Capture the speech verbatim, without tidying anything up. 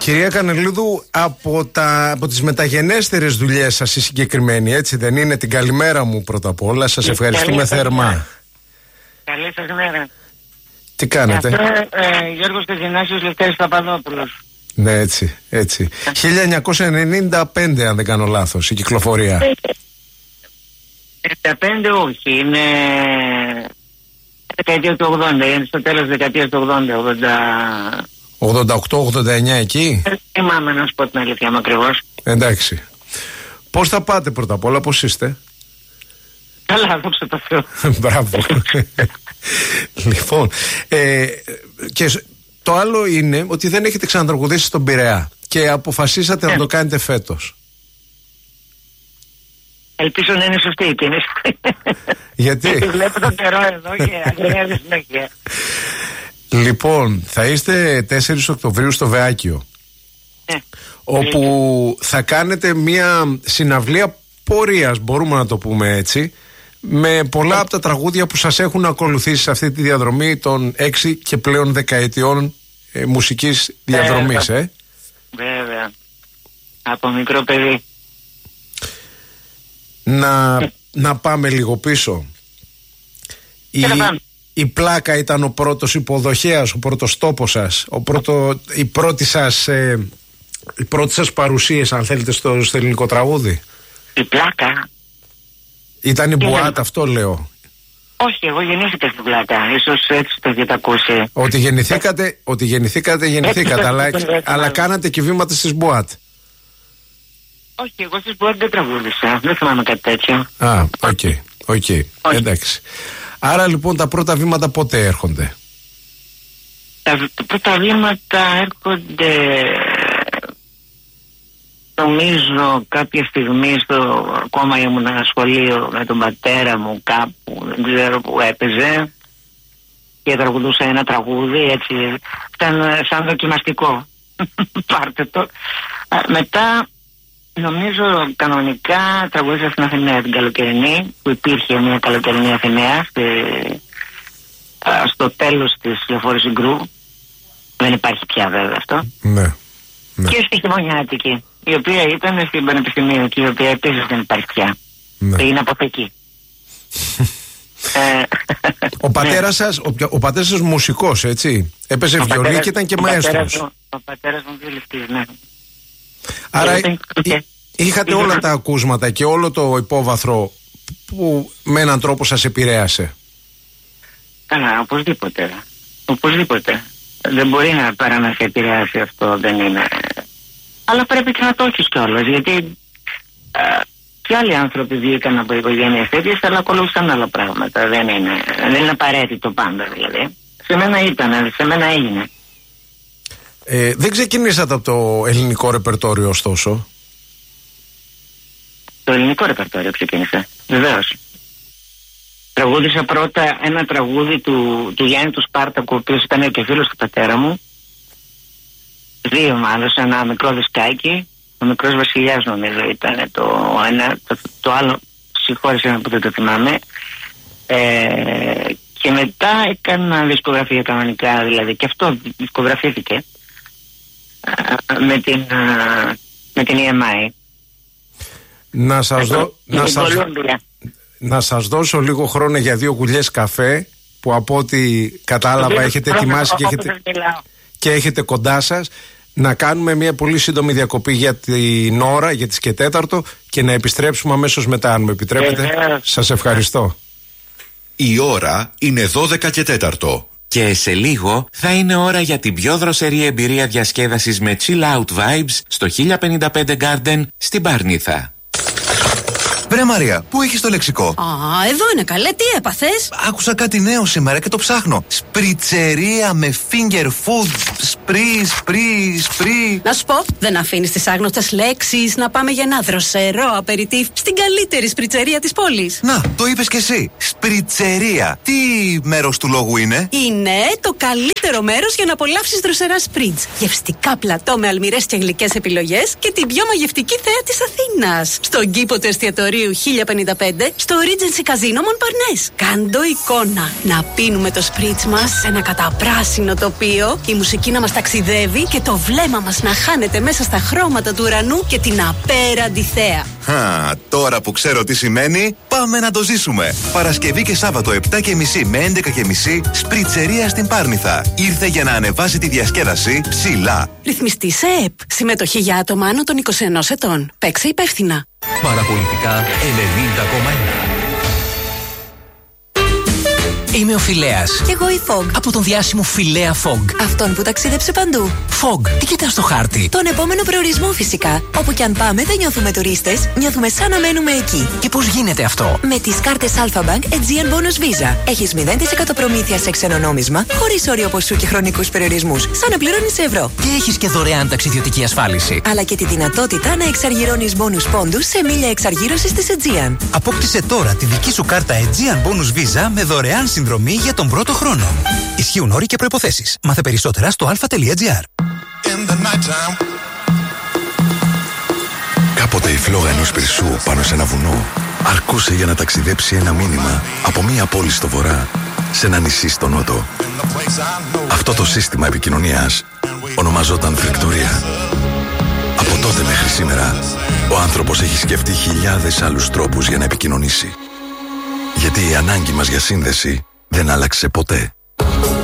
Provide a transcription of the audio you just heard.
Κυρία Κανελίδου, από, τα, από τις μεταγενέστερες δουλειές σας η συγκεκριμένη, έτσι δεν είναι? Την καλημέρα μου πρώτα απ' όλα. Σας ευχαριστούμε καλή θερμά. Καλή σας μέρα. Τι κάνετε? Αυτό, ε, Γιώργος Τεζινάσιος, Λευτέρης Παπαδόπουλος. Ναι, έτσι, έτσι. χίλια εννιακόσια ενενήντα πέντε, αν δεν κάνω λάθος, η κυκλοφορία. ενενήντα πέντε όχι, είναι δεκαετία του ογδόντα, είναι στο τέλος δεκαετίας του ογδόντα, ογδόντα... ογδόντα οκτώ ογδόντα εννιά εκεί. Δεν θυμάμαι να σου πω την αλήθεια μου ακριβώς. Εντάξει. Πώς θα πάτε πρώτα απ' όλα, πώς είστε? Καλά, δόξα τω Θεώ. Μπράβο. Λοιπόν, ε, και το άλλο είναι ότι δεν έχετε ξανατραγουδήσει στον Πειραιά και αποφασίσατε yeah. να το κάνετε φέτος. Ελπίζω να είναι σωστή η κίνηση. Γιατί? Γιατί βλέπω τον καιρό εδώ και αγριάζει συνέχεια. Λοιπόν, θα είστε τέσσερις Οκτωβρίου στο Βεάκιο, yeah. όπου θα κάνετε μια συναυλία πορείας, μπορούμε να το πούμε έτσι, με πολλά από τα τραγούδια που σας έχουν ακολουθήσει σε αυτή τη διαδρομή των έξι και πλέον δεκαετιών ε, μουσικής διαδρομής. Βέβαια. Ε. Βέβαια. Από μικρό παιδί. Να, να πάμε λίγο πίσω. Η, η Πλάκα ήταν ο πρώτος υποδοχέας, ο πρώτος τόπος σας, ο πρώτο, η, πρώτη σας, ε, η πρώτη σας παρουσίες, αν θέλετε, στο, στο ελληνικό τραγούδι. Η Πλάκα. Ήταν η Μπουάτ, αυτό λέω. Όχι, εγώ γεννήθηκα στην Πλάκα. Ίσως έτσι το έχετε ακούσει. Ότι γεννηθήκατε, ότι γεννηθήκατε, γεννηθήκατε, αλλά, αλλά κάνατε και βήματα στις Μπουάτ. Όχι, εγώ στις Μπουάτ δεν τραγούδισα. Δεν θυμάμαι κάτι τέτοιο. Α, οκ, okay, okay. Εντάξει. Άρα λοιπόν τα πρώτα βήματα πότε έρχονται? Τα, τα πρώτα βήματα έρχονται... Νομίζω κάποια στιγμή στο ακόμα ήμουν ένα σχολείο με τον πατέρα μου κάπου, δεν ξέρω που έπαιζε και τραγουδούσα ένα τραγούδι, έτσι ήταν σαν δοκιμαστικό. Πάρτε το. Μετά νομίζω κανονικά τραγουδούσα στην Αθηναία την καλοκαιρινή, που υπήρχε μια καλοκαιρινή Αθηναία στη, στο τέλος της Λεωφόρου Συγκρού. Δεν υπάρχει πια βέβαια αυτό. Ναι, ναι. Και στη Χειμωνιάτικη, η οποία ήταν στην Πανεπιστημίου και η οποία επίσης δεν υπάρχει πια. Ναι. Είναι από εκεί. Ο πατέρας σας, ο, ο πατέρας σας μουσικός, έτσι? Έπαιζε βιολί και ήταν και μαέστρος. Ο πατέρας μου βιολιστής, ναι. Άρα είχατε όλα τα ακούσματα και όλο το υπόβαθρο που με έναν τρόπο σας επηρέασε. Καλά, οπωσδήποτε. Οπωσδήποτε. Δεν μπορεί να παρά να σε επηρεάσει αυτό, δεν είναι. Αλλά πρέπει και να το έχεις κιόλας, γιατί α, και άλλοι άνθρωποι βγήκαν από οικογένειες τέτοιες, αλλά ακολούθησαν άλλα πράγματα. Δεν είναι, δεν είναι απαραίτητο πάντα δηλαδή. Σε μένα ήταν, σε μένα έγινε. Ε, δεν ξεκινήσατε από το ελληνικό ρεπερτόριο, ωστόσο? Το ελληνικό ρεπερτόριο ξεκίνησα, βεβαίως. Τραγούδισα πρώτα ένα τραγούδι του, του Γιάννη του Σπάρτακου, ο οποίος ήταν και φίλος του πατέρα μου. Δύο μάλλον, σε ένα μικρό δισκάκι. Ο Μικρός Βασιλιάς νομίζω ήταν το ένα, το, το άλλο συγχώρησε που δεν το θυμάμαι. Ε, και μετά έκανα δισκογραφία κανονικά, δηλαδή, και αυτό δισκογραφήθηκε με την, με την ι εμ άι. Να σας, δω, να, σας, να σας δώσω λίγο χρόνο για δύο γουλιές καφέ, που από ό,τι κατάλαβα έχετε ετοιμάσει και έχετε, και έχετε κοντά σας. Να κάνουμε μια πολύ σύντομη διακοπή για την ώρα, για τις και τέταρτο, και να επιστρέψουμε αμέσως μετά, αν με επιτρέπετε. Σας ευχαριστώ. Η ώρα είναι δώδεκα και τέταρτο. Και σε λίγο θα είναι ώρα για την πιο δροσερή εμπειρία διασκέδασης με chill out vibes στο χίλια πενήντα πέντε Garden στην Παρνίθα. Βρε Μαρία, πού έχεις το λεξικό? Α, εδώ είναι καλέ, τι έπαθες? Άκουσα κάτι νέο σήμερα και το ψάχνω. Σπριτσερία με finger food. Σπρι, σπρι, σπρι. Να σου πω, δεν αφήνεις τις άγνωστες λέξεις να πάμε για ένα δροσερό απεριτίφ στην καλύτερη σπριτσερία της πόλης. Να, το είπες κι εσύ. Σπριτσερία. Τι μέρος του λόγου είναι? Είναι το καλύτερο μέρος για να απολαύσεις δροσερά σπριτς. Γευστικά πλατό με αλμυρές και γλυκές επιλογές και την πιο μαγευτική θέα της Αθήνας. Στον κήπο του εστιατορίου Νοεμβρίου χίλια πενήντα πέντε στο Regency Casino Montparnasse. Κάντο εικόνα. Να πίνουμε το σπρίτς μας σε ένα καταπράσινο τοπίο, η μουσική να μας ταξιδεύει και το βλέμμα μας να χάνεται μέσα στα χρώματα του ουρανού και την απέραντη θέα. Χα, τώρα που ξέρω τι σημαίνει, πάμε να το ζήσουμε. Παρασκευή και Σάββατο επτά και μισή με έντεκα και μισή, Σπριτσερία στην Πάρνηθα. Ήρθε για να ανεβάσει τη διασκέδαση ψηλά. Ρυθμιστή σε ΕΠ. Συμμετοχή για άτομα άνω των είκοσι ενός ετών. Παίξε υπεύθυνα. Παραπολιτικά ενενήντα κόμμα ένα. Είμαι ο Φιλέας. Κι εγώ η Fog. Από τον διάσημο Φιλέα Fog. Αυτόν που ταξίδεψε παντού. Fog, τι κοιτάς στο χάρτη? Τον επόμενο προορισμό φυσικά. Όπου κι αν πάμε δεν νιώθουμε τουρίστες, νιώθουμε σαν να μένουμε εκεί. Και πώς γίνεται αυτό? Με τις κάρτες Alpha Bank Aegean Bonus Visa. Έχεις μηδέν τοις εκατό προμήθεια σε ξένο νόμισμα, χωρίς όριο ποσού και χρονικούς περιορισμούς. Σαν να πληρώνεις ευρώ. Και έχεις και δωρεάν ταξιδιωτική ασφάλιση. Αλλά και τη δυνατότητα να εξαργυρώνεις bonus πόντους σε μίλια εξαργύρωσης της Aegean. Απόκτησε τώρα τη δική σου κάρτα Aegean Bonus Visa με δωρεάν συνδρομή για τον πρώτο χρόνο. Ισχύουν όροι και προϋποθέσεις. Μάθε περισσότερα στο αλφα τελεία τζι άρ. Κάποτε η φλόγα ενός πυρσού πάνω σε ένα βουνό αρκούσε για να ταξιδέψει ένα μήνυμα από μία πόλη στο βορρά σε ένα νησί στο νότο. Αυτό το σύστημα επικοινωνίας ονομαζόταν φρικτορία. Από τότε μέχρι σήμερα ο άνθρωπος έχει σκεφτεί χιλιάδες άλλους τρόπους για να επικοινωνήσει. Γιατί η ανάγκη μας για σύνδεση δεν άλλαξε ποτέ.